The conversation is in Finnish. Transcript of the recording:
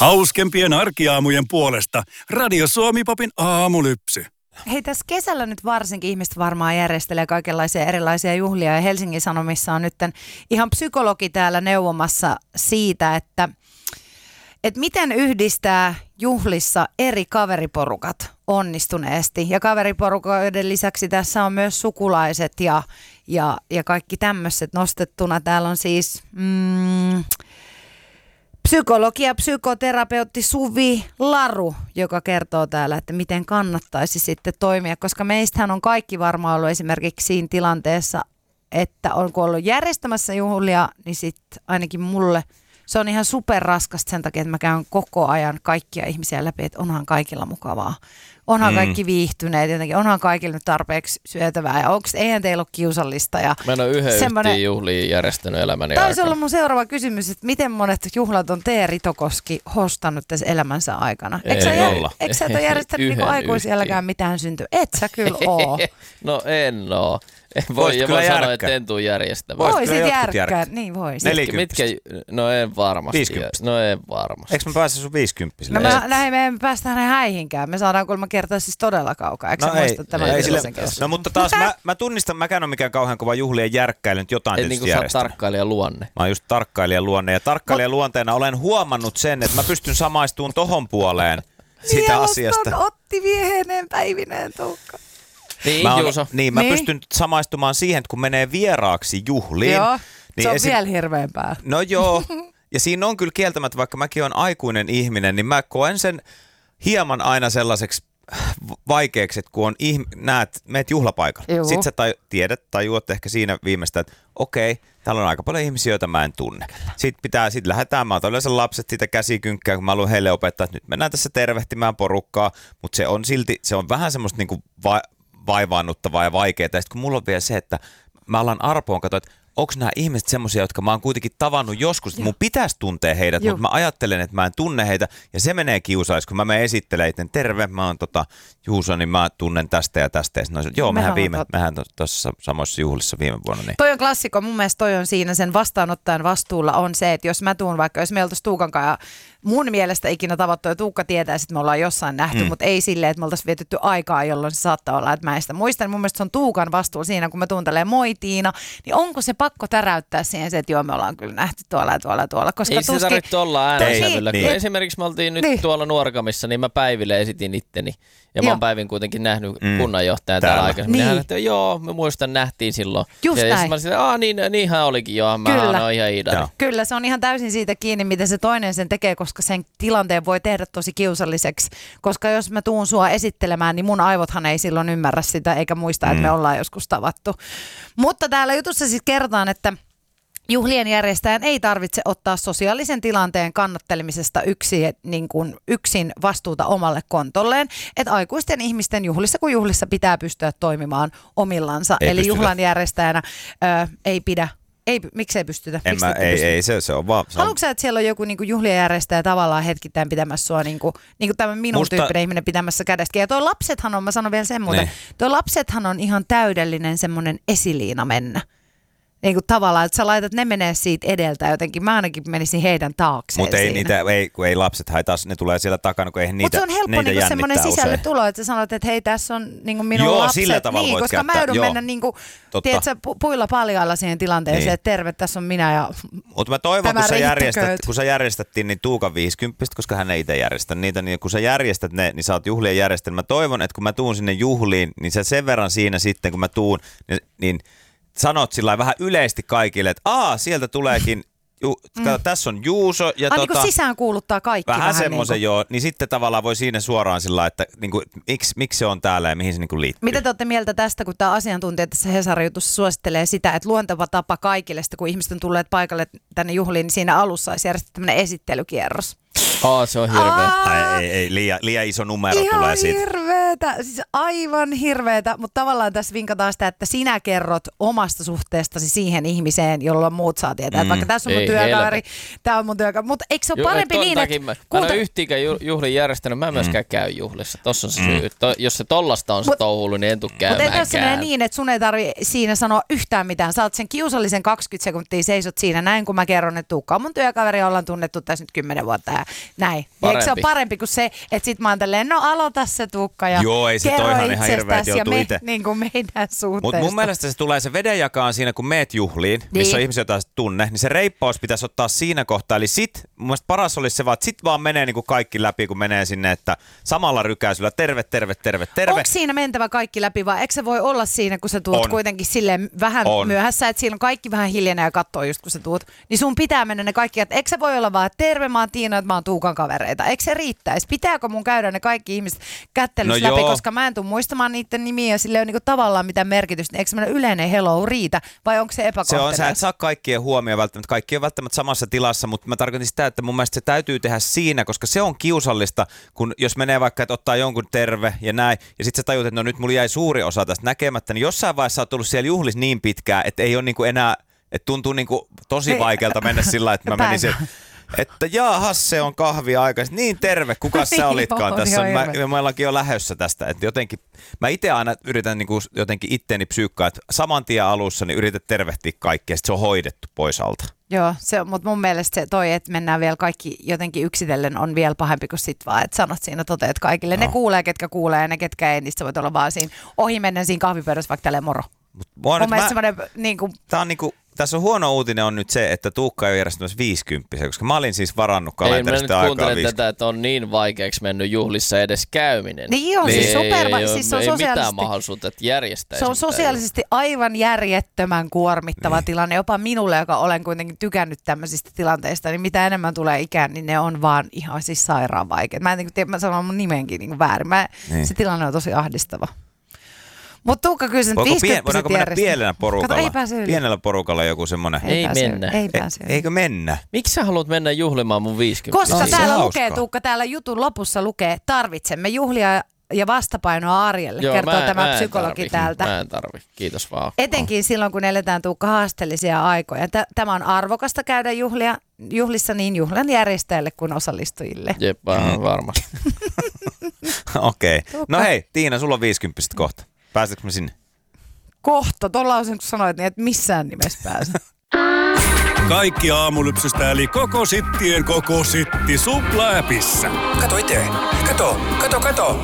Hauskempien arkiaamujen puolesta Radio Suomi-popin aamulypsy. Hei, tässä kesällä nyt varsinkin ihmiset varmaan järjestelee kaikenlaisia erilaisia juhlia ja Helsingin Sanomissa on nyt ihan psykologi täällä neuvomassa siitä, että miten yhdistää juhlissa eri kaveriporukat onnistuneesti. Ja kaveriporukoiden lisäksi tässä on myös sukulaiset ja kaikki tämmöiset nostettuna. Täällä on siis psykologi ja psykoterapeutti Suvi Laru, joka kertoo täällä, että miten kannattaisi sitten toimia, koska meistähän on kaikki varmaan ollut esimerkiksi siinä tilanteessa, että on kun ollut järjestämässä juhlia, niin sitten ainakin mulle se on ihan superraskasta sen takia, että mä käyn koko ajan kaikkia ihmisiä läpi, että onhan kaikilla mukavaa. Onhan kaikki viihtyneet jotenkin, onhan kaikilla nyt tarpeeksi syötävää ja eihän teillä ole kiusallista. Ja mä en ole yhden juhliin järjestänyt elämäni aikana. Taisi olla mun seuraava kysymys, että miten monet juhlat on Ritokoski hostannut tässä elämänsä aikana? Eikö sä ole järjestänyt niin aikuisielläkään mitään syntyä? Et sä kyllä oo. No en oo. Voi sanoa, että en tule järjestämään. Voisit järkkää, niin voisit. 40. No en varmasti. 50. No en varmasti. Eikö mä pääse sun 50? No me emme päästä hänen häihinkään. Me saadaan kolme kertaa siis todella kaukaa. Eikö sä muista tämän No mutta taas mä tunnistan, mäkään ole mikään kauhean kova juhlien järkkäily, nyt jotain tietysti järjestämään. En niin kuin sä oot tarkkailijan luonne. Mä oon just tarkkailijan luonne ja tarkkailijan luonteena olen huomannut sen, että mä pystyn samaistumaan tohon puoleen sitä asiasta. Mieloston Otti vieheneen päivineen Tuukka. Mä pystyn samaistumaan siihen, että kun menee vieraaksi juhliin. Joo, niin se on vielä hirveämpää. No joo, ja siinä on kyllä kieltämättä, vaikka mäkin olen aikuinen ihminen, niin mä koen sen hieman aina sellaiseksi vaikeaksi, että kun meet juhlapaikalle. Joo. Sitten sä tajuat ehkä siinä viimeistä, että okei, täällä on aika paljon ihmisiä, joita mä en tunne. Sitten lähdetään, mä otan yleensä lapset siitä käsikynkkää, kun mä haluan heille opettaa, että nyt mennään tässä tervehtimään porukkaa, mutta se on vähän semmoista niinku vaivaannuttavaa ja vaikeaa. Ja sitten kun mulla on vielä se, että mä alan arpoon katsoa, että onko nämä ihmiset semmoisia, jotka mä oon kuitenkin tavannut joskus, että mun pitäisi tuntea heidät, mutta mä ajattelen, että mä en tunne heitä ja se menee kiusaisi, kun mä menen esittelen itse, terve, mä oon Juuso, niin mä tunnen tästä ja tästä. Ja joo, mehän tuossa samoissa juhlissa viime vuonna. Niin. Toi on klassikko, mun mielestä toi on siinä sen vastaanottajan vastuulla on se, että jos mä tuun vaikka, jos me oltaisiin Tuukan kanssa mun mielestä ikinä tavattu ja Tuukka tietää, että me ollaan jossain nähty, mutta ei silleen, että me oltaisiin vietetty aikaa, jolloin se saattaa olla, että mä en sitä muista. Mun mielestä se on Tuukan vastuu siinä, kun mä tuun tälleen moi Tiina, niin onko se pakko täräyttää siihen se, että joo, me ollaan kyllä nähty tuolla ja tuolla ja tuolla. Koska ei se tarvitse olla äänensävyllä. Esimerkiksi me oltiin nyt tuolla Nuorgamissa, niin mä Päiville esitin itteni. Ja mä oon Päivin kuitenkin nähnyt kunnanjohtajan täällä aikaisemmin. Niin. Hän että joo, me muistan, nähtiin silloin. Just ja mä olisin, että niinhän olikin joo, mä oon ihan Iidari. Kyllä, se on ihan täysin siitä kiinni, miten se toinen sen tekee, koska sen tilanteen voi tehdä tosi kiusalliseksi. Koska jos mä tuun sua esittelemään, niin mun aivothan ei silloin ymmärrä sitä, eikä muista, että me ollaan joskus tavattu. Mutta täällä jutussa siis kerrotaan, että juhlien järjestäjän ei tarvitse ottaa sosiaalisen tilanteen kannattelemisesta yksin vastuuta omalle kontolleen. Että aikuisten ihmisten juhlissa kuin juhlissa pitää pystyä toimimaan omillansa. Eli juhlan järjestäjänä miksei pystytä? Se on vaan. Haluatko sä, että siellä on joku juhlien järjestäjä tavallaan hetkittäin pitämässä sua, niin kuin tämä minun tyyppinen ihminen pitämässä kädestä. Ja tuo lapsethan on, mä sanon vielä sen muuten, tuo lapsethan on ihan täydellinen semmoinen esiliina mennä. Niin kuin tavallaan, että sä laitat ne menee siitä edeltä jotenkin. Mä ainakin menisin heidän taakseen. Mutta ei lapset haittaa, ne tulee siellä takana, kun eihän niitä jännittää usein. Mutta se on helppo niin semmoinen sisällytulo, että sä sanot, että hei, tässä on niin minun lapset. Sillä tavalla niin, voit koska käyttää. mä joudun mennä tiedätkö, puilla paljaalla siihen tilanteeseen, että terve, tässä on minä ja mutta mä toivon, kun sä järjestettiin niin Tuukan 50, koska hän ei itse järjestä niitä, niin kun sä järjestät ne, niin sä oot juhlien järjestänyt. Mä toivon, että kun mä tuun sinne juhliin, niin sä sen verran siinä sitten, kun mä tuun, niin sanot sillä vähän yleisesti kaikille, että sieltä tuleekin, tässä on Juuso. Ja niin kuin sisään kuuluttaa kaikki vähän semmoisen niin joo, niin sitten tavallaan voi siinä suoraan sillä että niin kuin, miksi se on täällä ja mihin se niin kuin liittyy. Mitä te olette mieltä tästä, kun tämä asiantuntija tässä Hesarin jutussa suosittelee sitä, että luonteva tapa kaikille, kun ihmiset on tulleet paikalle tänne juhliin, niin siinä alussa olisi järjestetty tämmöinen esittelykierros. Se on hirveä. Ei, liian iso numero ihan tulee siitä. Hirveä. siis aivan hirveetä, mutta tavallaan tässä vinkataan sitä, että sinä kerrot omasta suhteestasi siihen ihmiseen, jolloin muut saa tietää. Vaikka tässä on mun työkaveri, tämä on mun työkaveri, mutta eikö se ole parempi niin, että... Mä en ole yhtiinkään juhlin järjestänyt, mä en myöskään käy juhlissa. Tossa on se syy. Jos se tollasta on se touhulu, niin en tule käymäänkään. Mutta ei tässä niin, että sun ei tarvitse siinä sanoa yhtään mitään. Sä oot sen kiusallisen 20 sekuntia, seisot siinä näin, kun mä kerron, että Tuukka on mun työkaveri, ollaan tunnettu tässä nyt 10 vuotta ja näin. Eikö se ole parempi kuin se, että sit mä oon tälleen, no aloita se Tuukka ja joo, ei se toihan ihan hirveä, että joutuu itse. Niin kuin meidän suhteesta. Mutta mun mielestä se tulee se vedenjakaan siinä, kun meet juhliin, missä on ihmisiä, joita tunne, niin se reippaus pitäisi ottaa siinä kohtaa. Eli sit, mun mielestä paras olisi se vaan, että sit vaan menee niin kuin kaikki läpi, kun menee sinne, että samalla rykäisyllä terve. Onko siinä mentävä kaikki läpi vai eikö se voi olla siinä, kun sä tuut kuitenkin silleen vähän myöhässä, että siinä on kaikki vähän hiljenee ja katsoo just kun sä tuut, niin sun pitää mennä ne kaikki, että eikö se voi olla vaan, että terve, mä oon Tiina, että mä oon Tuukan kavereita. Eikö se riittäisi? Pitääkö mun käydä ne kaikki ihmiset kättelyssä läpi, koska mä en tule muistamaan niiden nimiä ja sille ei ole niinku tavallaan mitään merkitystä. Eikö semmoinen yleinen hello riitä vai onko se epäkohtelias? Se on, sä et saa kaikkien huomioon välttämättä. Kaikki on välttämättä samassa tilassa, mutta mä tarkoitin sitä, että mun mielestä se täytyy tehdä siinä, koska se on kiusallista, kun jos menee vaikka, että ottaa jonkun terve ja näin, ja sitten sä tajut, että no nyt mulla jäi suuri osa tästä näkemättä, niin jossain vaiheessa oot tullut siellä juhlissa niin pitkään, että ei ole niinku enää, että tuntuu niinku tosi vaikealta mennä sillä, että mä menisin, että jaahas, se on kahvia-aika. Niin terve, kuka sä olitkaan tässä? Me ollaankin jo lähdössä tästä. Että jotenkin, mä itse aina yritän niinku jotenkin itteeni psyykkaa, että saman tien alussa niin yrität tervehtiä kaikkea, sitten se on hoidettu pois alta. Joo, mutta mun mielestä se toi, että mennään vielä kaikki jotenkin yksitellen on vielä pahempi kuin sit vaan, että sanot siinä toteet kaikille. Ne kuulee, ketkä kuulee ja ne, ketkä ei, niin sä voit olla vaan siinä ohimennen siinä kahvipöydässä vaikka tälleen moro. Mun mielestä semmoinen niinku... Tää on niinku... Tässä on huono uutinen on nyt se, että Tuukka ei ole järjestänyt 50, koska mä olin siis varannut kalenterista aikaa 50. Ei, mä nyt kuuntelen tätä, että on niin vaikeaksi mennyt juhlissa edes käyminen. Niin on, siis siis se on ei mitään mahdollisuutta, että järjestäisi. Se on sosiaalisesti aivan järjettömän kuormittava tilanne. Jopa minulle, joka olen kuitenkin tykännyt tämmöisistä tilanteista, niin mitä enemmän tulee ikään, niin ne on vaan ihan siis sairaan vaikeat. Mä en tiedä, mä sanon mun nimenkin niin väärin. Se tilanne on tosi ahdistava. Mutta Tuukka kyllä sen 50 voidaanko mennä pienellä porukalla? Kato, pienellä porukalla joku semmoinen. Ei mennä. Eikö mennä? Miksi sä haluat mennä juhlimaan mun 50? Koska täällä lukee, Tuukka, täällä jutun lopussa lukee, tarvitsemme juhlia ja vastapainoa arjelle, kertoo tämä psykologi täältä. Mä en tarvi, kiitos vaan. Etenkin silloin, kun eletään Tuukka haasteellisia aikoja. Tämä on arvokasta käydä juhlissa niin juhlan järjestäjille kuin osallistujille. Jep, varmasti. Okei. No hei, Tiina, sulla on 50 kohta. Pääsetkö me sinne? Kohta. Tuon lausen, kun sanoit, niin että missään nimessä pääse. Kaikki Aamulypsystä eli koko sittien koko sitti Supla-appissa. Kato itse. Kato.